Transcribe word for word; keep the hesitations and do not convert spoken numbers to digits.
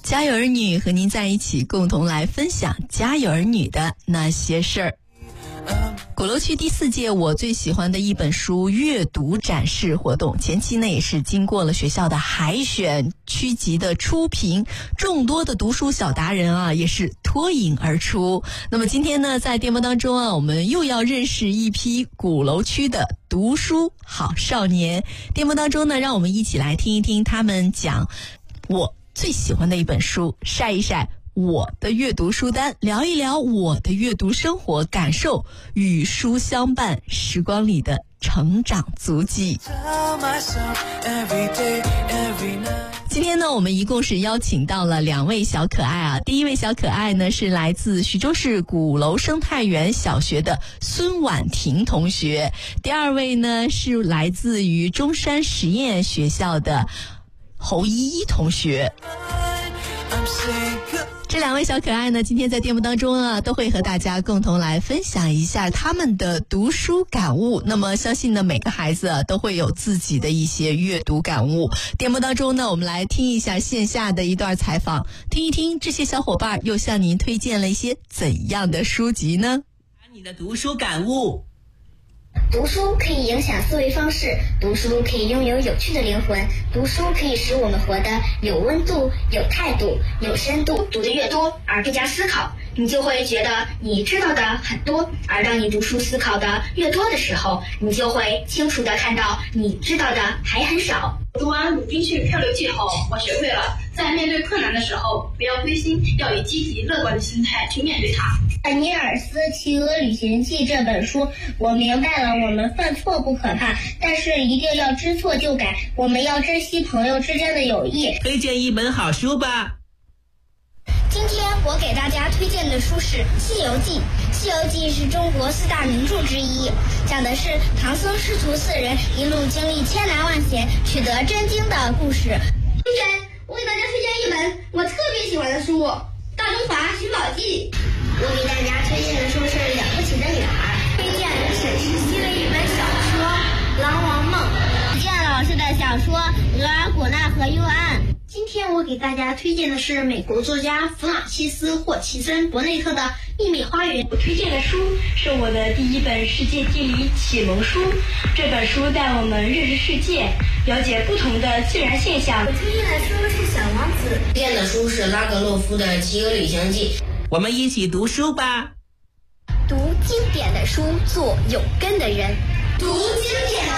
家有儿女和您在一起，共同来分享家有儿女的那些事儿。鼓楼区第四届我最喜欢的一本书阅读展示活动，前期呢也是经过了学校的海选，区级的初评，众多的读书小达人啊也是脱颖而出。那么今天呢，在电波当中啊，我们又要认识一批鼓楼区的读书好少年。电波当中呢，让我们一起来听一听他们讲我最喜欢的一本书，晒一晒我的阅读书单，聊一聊我的阅读生活，感受与书相伴时光里的成长足迹。今天呢，我们一共是邀请到了两位小可爱啊。第一位小可爱呢，是来自徐州市鼓楼生态园小学的孙婉婷同学，第二位呢是来自于中山实验学校的侯依依同学。这两位小可爱呢，今天在节目当中啊，都会和大家共同来分享一下他们的读书感悟。那么相信呢，每个孩子啊都会有自己的一些阅读感悟。节目当中呢，我们来听一下线下的一段采访，听一听这些小伙伴又向您推荐了一些怎样的书籍呢？ 你的读书感悟。 读书可以影响思维方式，读书可以拥有有趣的灵魂，读书可以使我们活得有温度、有态度、有深度。读得越多而更加思考，你就会觉得你知道的很多，而当你读书思考的越多的时候，你就会清楚地看到你知道的还很少。 读完《鲁滨逊漂流记》后，我学会了在面对困难的时候不要灰心，要以积极乐观的心态去面对它。 《尼尔斯骑鹅旅行记》这本书，我明白了我们犯错不可怕，但是一定要知错就改，我们要珍惜朋友之间的友谊。 推荐一本好书吧。 今天我给大家推荐的书是《西游记》。《西游记》是中国四大名著之一，讲的是唐僧师徒四人一路经历千难万险，取得真经的故事。 今天我给大家推荐一本我特别喜欢的书《大中华寻宝记》。 我给大家推荐的书是《了不起的女孩》，推荐沈石溪的一本小说《狼王梦》，李健老师的小说《额尔古纳河右岸》。 今天我给大家推荐的是美国作家弗朗西斯·霍奇森·伯内特的《秘密花园》。 我推荐的书是我的第一本世界地理启蒙书，这本书带我们认识世界，了解不同的自然现象。 我推荐的书是《小王子》， 推荐的书是拉格洛夫的《骑鹅旅行记》。 我们一起读书吧。 读经典的书，做有根的人。 读经典的